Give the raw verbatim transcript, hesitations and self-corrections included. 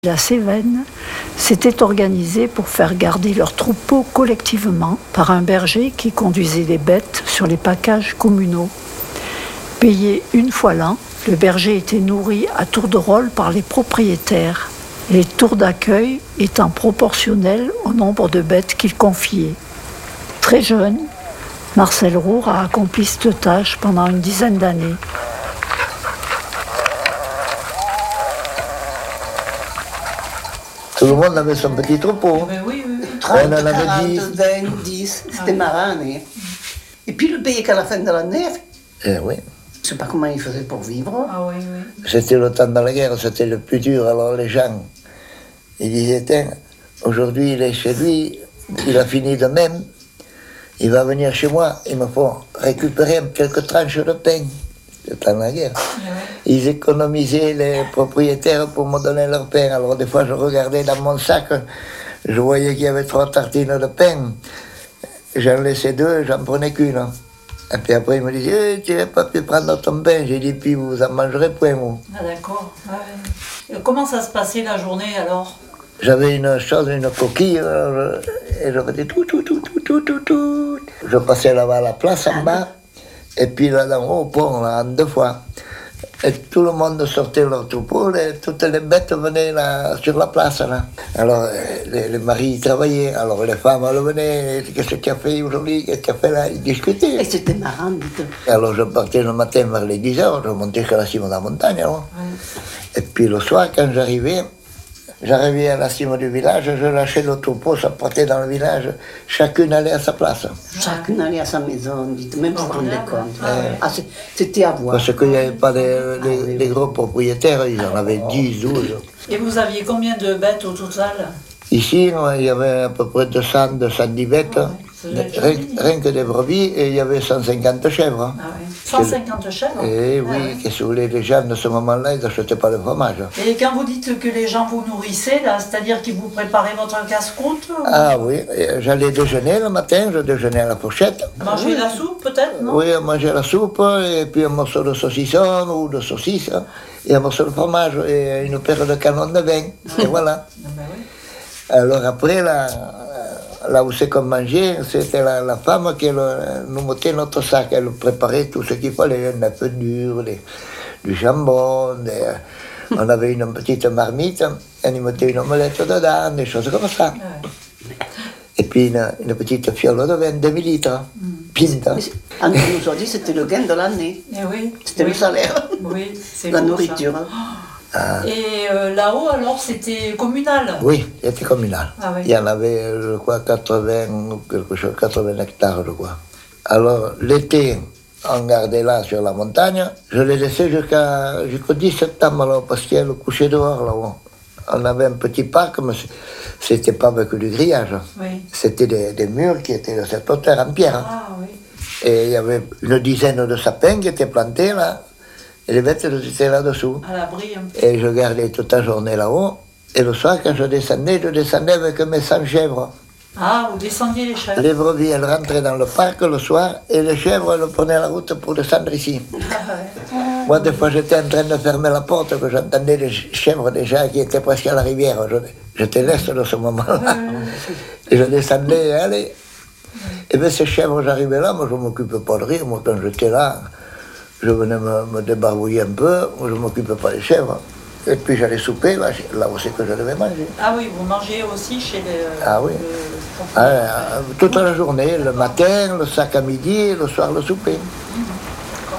La Cévennes s'était organisée pour faire garder leurs troupeaux collectivement par un berger qui conduisait les bêtes sur les packages communaux. Payé une fois l'an, le berger était nourri à tour de rôle par les propriétaires, les tours d'accueil étant proportionnels au nombre de bêtes qu'il confiait. Très jeune, Marcel Roure a accompli cette tâche pendant une dizaine d'années. Tout le monde avait son petit troupeau. Mais oui, oui, oui. On en avait dix. trente, vingt, dix. C'était marrant. hein. Et puis le payait qu'à la fin de l'année. Eh oui. Je ne sais pas comment il faisait pour vivre. Ah oui, oui. C'était le temps de la guerre, c'était le plus dur. Alors les gens, ils disaient, tiens, aujourd'hui il est chez lui, il a fini de même, il va venir chez moi, il me faut récupérer quelques tranches de pain. Le temps de la guerre. Ils économisaient les propriétaires pour me donner leur pain. Alors des fois je regardais dans mon sac, je voyais qu'il y avait trois tartines de pain. J'en laissais deux, j'en prenais qu'une. Et puis après, il me disait, eh, tu n'as pas pu prendre ton pain. J'ai dit, puis vous en mangerez point, vous. Ah d'accord. Ouais. Et comment ça se passait la journée alors? J'avais une chose, une coquille, alors, et je faisais tout, tout, tout, tout, tout, tout, tout. Je passais là-bas à la place en bas, et puis là-dedans au pont, là, en deux fois. Et tout le monde sortait leur troupeau, et toutes les bêtes venaient là, sur la place. Là. Alors, les, les maris travaillaient, alors les femmes, elles venaient, qu'est-ce que tu as fait aujourd'hui, qu'est-ce que tu as fait là, ils discutaient. Et c'était marrant, dites. Alors je partais le matin vers les dix heures, je montais jusqu'à la cime de la montagne. Alors. Ouais. Et puis le soir, quand j'arrivais, j'arrivais à la cime du village, je lâchais le troupeau, ça partait dans le village, chacune allait à sa place. Chacun allait à sa maison, dites, même si vous vous rendez compte. Ah, ouais. Ah, c'est- c'était à voir. Parce qu'il n'y avait pas des, des- des gros propriétaires, ils en avaient dix, douze. Et vous aviez combien de bêtes au total? Ici, il y avait à peu près deux cents, deux cent dix bêtes, Ah ouais, c'est rien, déjà joli. rien que des brebis, et il y avait cent cinquante chèvres. Ah oui. cent cinquante chèvres? Et Ah oui, ouais. qu'est-ce que vous voulez, les gens de ce moment-là, ils n'achetaient pas de fromage. Et quand vous dites que les gens vous nourrissaient, là, c'est-à-dire qu'ils vous préparaient votre casse-croûte ou Ah oui, et j'allais déjeuner le matin, je déjeunais à la fourchette. manger la soupe peut-être, non? Oui, on mangeait la soupe, et puis un morceau de saucisson ou de saucisse, et un morceau de fromage, et une paire de canons de vin. Et voilà. Ah ben oui. Alors après, là, là où c'est qu'on mangeait, c'était la, la femme qui le- nous mettait notre sac. Elle préparait tout ce qu'il fallait, un œuf dur, des- du jambon, des- on avait une petite marmite, elle nous mettait une omelette dedans, des choses comme ça. Ah ouais. Et puis une, une petite fiole de vin, demi-litre, pinte. Mais c'est- ah, nous, aujourd'hui, c'était le gain de l'année. Eh oui. C'était oui. le salaire. Oui, c'est La beau, ça. nourriture. Et euh, là-haut, alors, c'était communal? Oui, c'était communal. Ah oui. Il y en avait, je crois, quatre-vingts, ou quelque chose, quatre-vingts hectares, je crois. Alors, l'été, on gardait là, sur la montagne. Je les laissais jusqu'à, jusqu'au dix septembre, alors, parce qu'il y a le coucher dehors, là-haut. On avait un petit parc, mais c'était pas avec du grillage. Oui. C'était des, des murs qui étaient de cette hauteur en pierre. Ah oui. Et il y avait une dizaine de sapins qui étaient plantés, là. Et les bêtes, elles étaient là-dessous. À l'abri un peu. Et je gardais toute la journée là-haut. Et le soir, quand je descendais, je descendais avec mes cent chèvres. Ah, vous descendiez les chèvres? Les brebis, elles rentraient dans le parc le soir, et les chèvres, elles prenaient la route pour descendre ici. Ah ouais. Moi, des fois, j'étais en train de fermer la porte, que j'entendais les chèvres déjà qui étaient presque à la rivière. Je, je te laisse de ce moment-là. Et je descendais, et allez. Et bien, ces chèvres, j'arrivais là, moi, je ne m'occupais pas de rire. Moi, quand j'étais là, je venais me, me débarbouiller un peu, moi, je ne m'occupais pas des chèvres. Et puis, j'allais souper, là, là où c'est que je devais manger. Ah oui, vous mangez aussi chez les... Ah oui. le- Ah, euh, toute la journée, le matin, le sac à midi, et le soir, le souper. Mhm.